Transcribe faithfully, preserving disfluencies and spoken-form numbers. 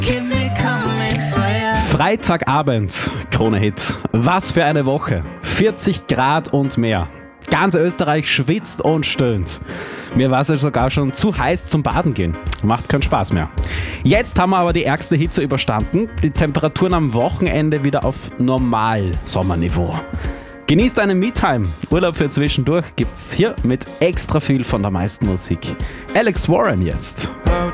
Freitagabend, Krone-Hit. Was für eine Woche. vierzig Grad und mehr. Ganz Österreich schwitzt und stöhnt. Mir war es ja sogar schon zu heiß zum Baden gehen. Macht keinen Spaß mehr. Jetzt haben wir aber die ärgste Hitze überstanden. Die Temperaturen am Wochenende wieder auf Normal-Sommerniveau. Genießt einen Me-Time. Urlaub für zwischendurch gibt's hier mit extra viel von der meisten Musik. Alex Warren jetzt.